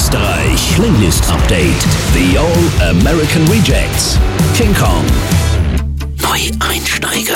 Österreich Playlist Update. The All American Rejects. King Kong. Neueinsteiger.